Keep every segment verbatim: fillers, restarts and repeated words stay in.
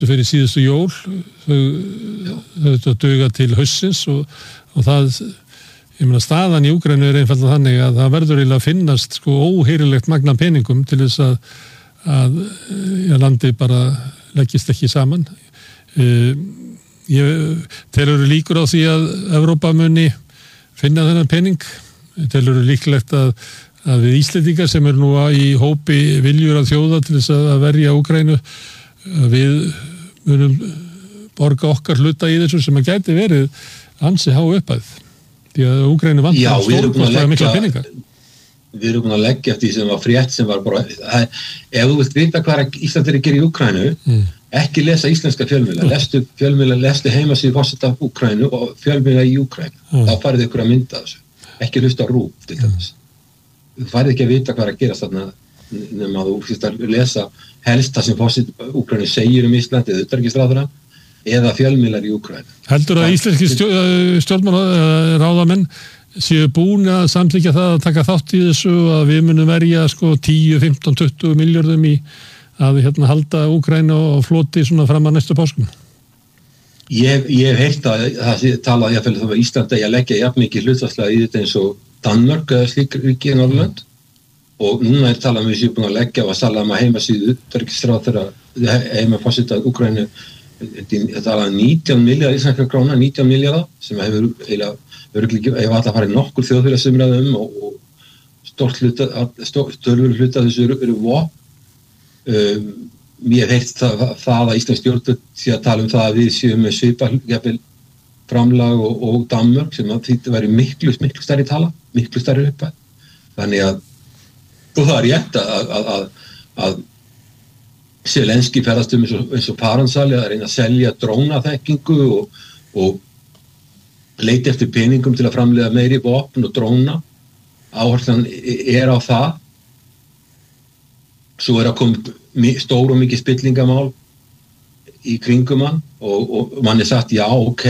fyrir síðustu jól þau þau duga til haustsins og, og það ég meina staðan í Úkraínu er einfaldlega þannig að það verður eiginlega að finnast sko óheyrilegt magna peningum til þess að, að ja, landi bara leggist ekki saman. Uh, ég telur líkur á því að Evrópa muni finna þennan pening. Telur líklegt að, að við Íslendingar sem er nú í hópi viljur að þjóða til þess að verja Úkraínu við munum borga okkar hluta í þessu sem að gæti verið ansi há upphæð. Því að Úkraínu vantar stórkostlega mikla peninga. Við erum búin að leggja eftir því sem var frétt sem var bara, það, ef þú vilt vita hvað Ísland er að gera í Úkraínu, mm. ekki lesa íslenska fjölmiðla, mm. lestu fjölmiðla, lestu heimasíðu forseta Úkraínu og fjölmiðla í Úkraínu, mm. þá farið ykkur að mynda þessu, ekki hlusta á RÚV til dæmis. Mm. Þú farið ekki að vita hvað er að gerast þarna, nema þú fyrst að lesa helst það sem forseta Úkraínu segir um Ísland eða utanríkisráðherra eða fjölmiðlar í Úkraínu. Heldur að íslenski stjórnmálaráðamenn séu búin að samþykkja það að taka þátt í þessu að við munum verja sko tíu, fimmtán, tuttugu milljörðum í að hérna halda Úkraínu og floti svona fram að næstu páskum? Ég, ég hef heyrt að það sé talað ég fæli það var Íslandi að leggja jafn mikið hlutfallslega í þetta eins og Danmörk eða slík ríki í Norðurlönd og núna er talað um við séum búin að leggja og að tala um að heimasíðu utanríkisráðherra heima forseta Úkraínu þetta talað nítján milljarða íslenskra króna, nítján milljarða sem hefur eiginlega örgulega hefur alltaf farið nokkur þjóðfélagsumræðum og, og stórt hluta stölur hluta þessu eru, eru vopn. Um, ég hef heyrt það, það að Íslands stjórnvöld sé að tala um það að við séum með svipað framlag og, og Danmörk sem að þetta væri miklu, miklu stærri tala, miklu stærri upphæð. Þannig að og það er rétt að, að, að, að Zelenski ferðast um eins og, eins og Paransali að reyna að selja drónaþekkingu og, og leita eftir peningum til að framleiða meiri vopn og dróna. Áherslan er á það. Svo er að koma stór og mikið spillingamál í kringum hann og, og mann er sagt já, ok,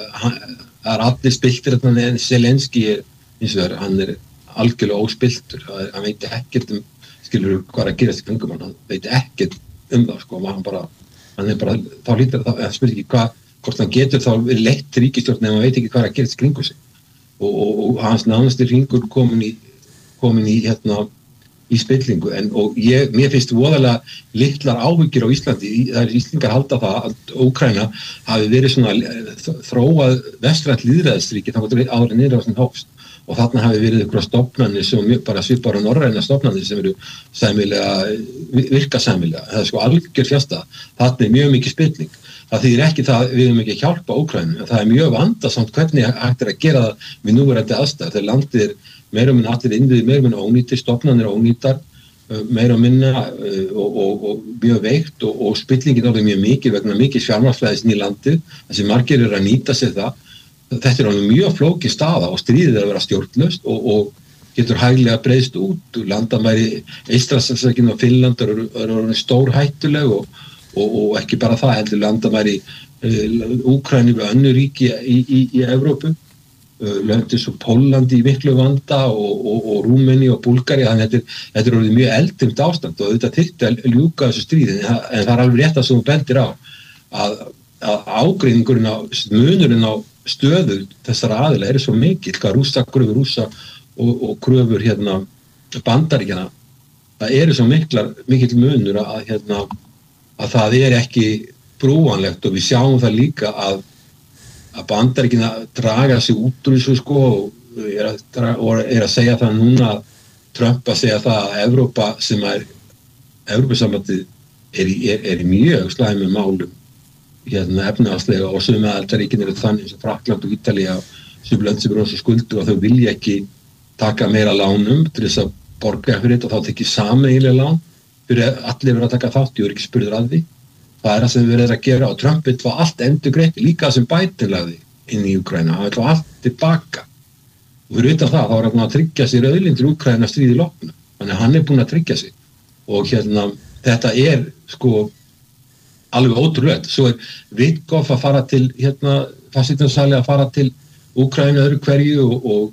það er allir spiltir en Zelenski er eins og það, hann er algjörlega óspiltur. Hann veit ekkert um, skilur hvað er að gerast í kringum hann, hann veit ekkert um það, sko, hann bara, hann er bara, þá lítur það, það spyrir ekki hvað, hvort hann getur þá verið leitt ríkisstjórn en hann veit ekki hvað er að gerast í kringum sig. Og, og, og hans nánasti hringur komin í, komin í, hérna, í spillingu, en og ég, mér finnst voðalega litlar áhyggjur á Íslandi, það er Íslingar halda það að Úkraína hafi verið svona þróað vestrænt lýðræðisríki þá áður en niður á þessum hófst. Og þarna hafi verið einhverja stofnanir sem bara svipar á norræna stofnanir sem eru sæmilega, virka sæmilega. Það er sko algjör fjasta. Þarna er mjög mikið spilling. Það þýðir ekki það við erum ekki að hjálpa Úkraínu. Það er mjög vandasamt hvernig hægt er að gera það við núverandi aðstæður. Þegar landið er meira og minna allir innviðir, meira og minna ónýtir, stofnanir ónýtar, meira og minna og, og, og mjög veikt og, og spillingin orðið mjög mikið vegna mikið fjármagnsflæðis í landið. Þessi margir eru að nýta sér það. Þetta er alveg mjög flókin staða og stríðið er að vera stjórnlaust og, og getur hæglega breiðst út. Landamæri Eystrasaltsríkin og Finnland eru, eru stór hættuleg og, og, og ekki bara það, heldur landamæri uh, Úkraínu við önnur ríki í, í, í Evrópu. Uh, löndin svo Pólland í miklu vanda og, og, og Rúmeni og Búlgari, þannig að þetta er, þetta er orðið mjög eldfimt ástand og þetta þyrfti að ljúka þessu stríði, en, en það er alveg rétt að sem hún bendir á að, að ágreiningurinn á, munurinn á stöðu þessara aðila eru svo mikill, hvað rússa, kröfur rússa og, og kröfur hérna Bandaríkjanna, það eru svo miklar, mikill munur að, hérna, að það er ekki brúanlegt og við sjáum það líka að, að Bandaríkjanna draga sig út úr þessu sko og er að, og er að segja það núna að Trump að segja það að Evrópa sem er Evrópusambandið er, er, er í mjög slæmum málum hérna efnahagslega og summa aðildarríkin eru þannig eins og Frakkland og Ítalía sem lönd sem eru svo skuldur og þau vilja ekki taka meira lánum til þess að borga fyrir þetta og þá tekið sameiginlega lán fyrir allir verið að taka þátt, ég er ekki spurður að því. Það er það sem við verðum að gera og Trump vill fá allt endurgreitt, líka sem Biden lagði inn í Úkraínu, hann vill fá allt tilbaka. Og fyrir utan það, þá er hann að tryggja sér auðlindir Úkraínu að stríði loknu. Þannig að hann er búinn að tryggja sig. Og hérna, þetta er sko alveg ótrúlegt. Svo er Witkov að fara til hérna, fastíðnarsali að fara til Úkraínu öðru hverju og, og,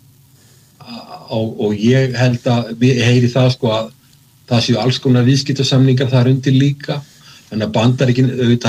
og, og ég held að við heyri það sko að það séu alls konar viðskiptasamningar þar undir líka Þannig að Bandaríkin auðvitað